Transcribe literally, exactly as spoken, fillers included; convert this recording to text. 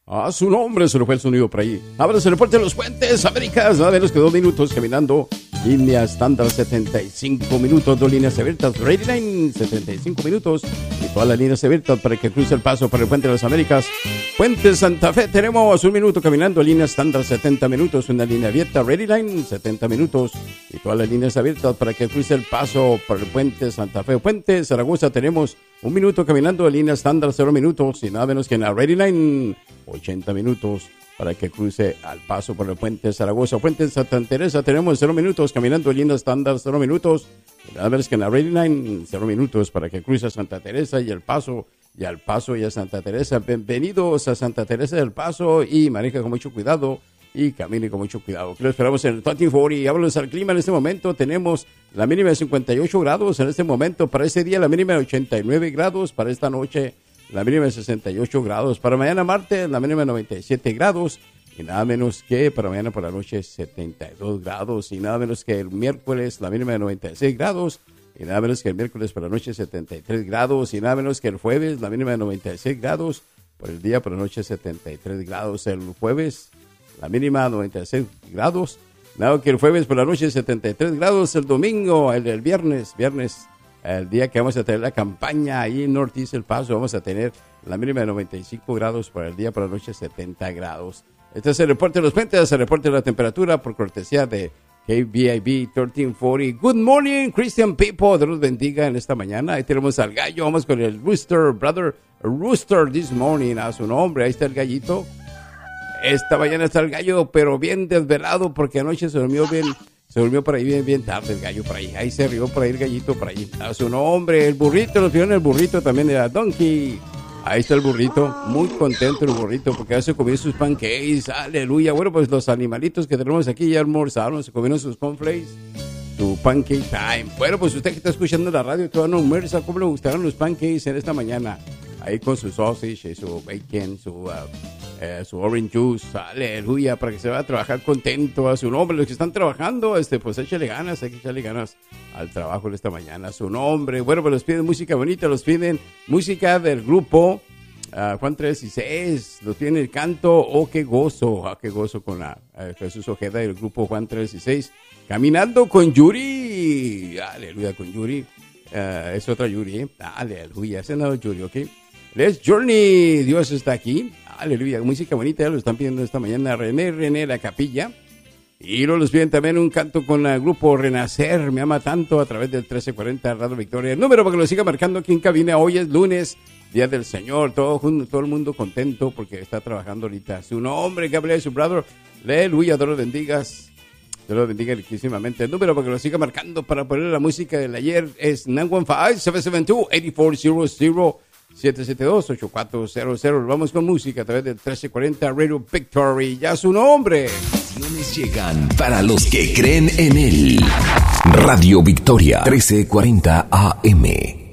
A su nombre se le fue el sonido por ahí. Ahora se reporte los Puentes Américas. Nada menos que dos minutos caminando. Línea estándar setenta y cinco minutos. Dos líneas abiertas. Ready Line setenta y cinco minutos. Y todas las líneas abiertas para que cruce el paso para el Puente de las Américas. Puente Santa Fe. Tenemos un minuto caminando. Línea estándar setenta minutos. Una línea abierta. Ready Line setenta minutos. Y todas las líneas abiertas para que cruce el paso para el Puente Santa Fe. Puente Zaragoza. Tenemos un minuto caminando. Línea estándar cero minutos. Y nada menos que en la Ready Line ochenta minutos para que cruce al paso por el Puente Zaragoza. Puente Santa Teresa tenemos cero minutos caminando, línea estándar cero minutos. A ver, es que en la Ready Line cero minutos para que cruce a Santa Teresa y el paso, y al paso y a Santa Teresa. Bienvenidos a Santa Teresa del Paso y maneja con mucho cuidado y camine con mucho cuidado. Que lo esperamos en el Twenty Forty. Háblanos al clima en este momento. Tenemos la mínima de cincuenta y ocho grados en este momento. Para ese día la mínima de ochenta y nueve grados. Para esta noche la mínima de sesenta y ocho grados. Para mañana martes, la mínima de noventa y siete grados. Y nada menos que para mañana por la noche, setenta y dos grados. Y nada menos que el miércoles, la mínima de noventa y seis grados. Y nada menos que el miércoles por la noche, setenta y tres grados. Y nada menos que el jueves, la mínima de noventa y seis grados. Por el día, por la noche, setenta y tres grados. El jueves, la mínima noventa y seis grados. Nada que el jueves por la noche, setenta y tres grados. El domingo, el, el viernes, viernes. El día que vamos a tener la campaña ahí en Northeast El Paso, vamos a tener la mínima de noventa y cinco grados para el día, por la noche setenta grados. Este es el reporte de los Puentes, el reporte de la temperatura por cortesía de K B I B trece cuarenta. Good morning, Christian people. Dios los bendiga en esta mañana. Ahí tenemos al gallo, vamos con el Rooster, brother, Rooster this morning, a su nombre. Ahí está el gallito. Esta mañana está el gallo, pero bien desvelado porque anoche se durmió bien. Se durmió por ahí bien, bien tarde el gallo por ahí. Ahí se rió por ahí el gallito por ahí. A su nombre, el burrito, los vieron el burrito también era Donkey. Ahí está el burrito, muy contento el burrito porque ya se comió sus pancakes, aleluya. Bueno, pues los animalitos que tenemos aquí ya almorzaron, se comieron sus cornflakes, su pancake time. Bueno, pues usted que está escuchando la radio, que va a no almuerza, ¿cómo le gustaron los pancakes en esta mañana? Ahí con su sausage, su bacon, su... Uh, Eh, su orange juice, aleluya, para que se vaya a trabajar contento a su nombre. Los que están trabajando, este, pues échale ganas, hay que echarle ganas al trabajo de esta mañana, a su nombre. Bueno, pues los piden música bonita, los piden música del grupo uh, Juan tres y seis, los piden el canto, oh qué gozo, ah, qué gozo con la, uh, Jesús Ojeda y el grupo Juan tres y seis, caminando con Yuri, aleluya, con Yuri, uh, es otra Yuri, ¿eh? Aleluya, ese no es Yuri, ok. Let's Journey, Dios está aquí. Aleluya, música bonita, ya lo están pidiendo esta mañana René, René La Capilla. Y luego los piden también un canto con el grupo Renacer, Me Ama Tanto, a través del trece cuarenta Radio Victoria. El número para que lo siga marcando aquí en cabina. Hoy es lunes, Día del Señor, todo, todo el mundo contento porque está trabajando ahorita. Su nombre, Gabriel, su brother, aleluya, Dios los bendigas. Dios los bendiga riquísimamente. El número para que lo siga marcando para poner la música del ayer es nueve uno cinco, siete siete dos, ocho cuatro cero cero. siete siete dos, ocho cuatro cero cero. Vamos con música a través del trece cuarenta Radio Victory. Ya su nombre. Llegan para los que creen en él. Radio Victoria trece cuarenta A M.